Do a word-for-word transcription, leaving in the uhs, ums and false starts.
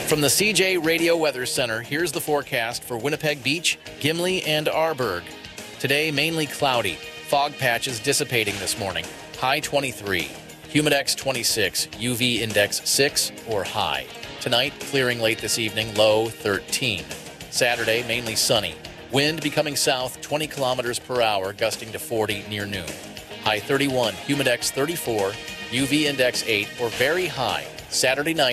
From the C J Radio Weather Center, here's the forecast for Winnipeg Beach, Gimli, and Arborg. Today, mainly cloudy. Fog patches dissipating this morning. High twenty-three. Humidex twenty-six. U V index six or high. Tonight, clearing late this evening. Low thirteen. Saturday, mainly sunny. Wind becoming south twenty kilometers per hour, gusting to forty near noon. High thirty-one. Humidex thirty-four. U V index eight or very high. Saturday night.